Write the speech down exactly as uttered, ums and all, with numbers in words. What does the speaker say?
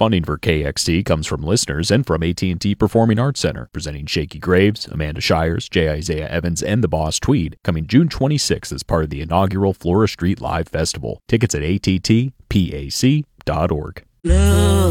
Funding for K X T comes from listeners and from A T and T Performing Arts Center, presenting Shakey Graves, Amanda Shires, J. Isaiah Evans, and the Boss Tweed, coming June twenty-sixth as part of the inaugural Flora Street Live Festival. Tickets at A T T P A C dot org. Love.